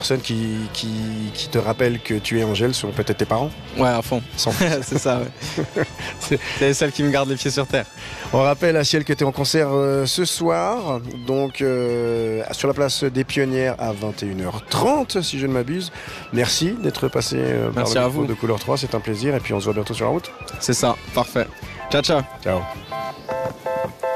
Personnes qui te rappellent que tu es Angèle sont peut-être tes parents. Ouais, à fond. C'est ça, ouais. C'est celle qui me garde les pieds sur terre. On rappelle à Ciel que tu es en concert ce soir, donc sur la place des Pionnières à 21h30, si je ne m'abuse. Merci d'être passé par le micro de Couleur 3, c'est un plaisir. Et puis on se voit bientôt sur la route. C'est ça, parfait. Ciao, ciao. Ciao.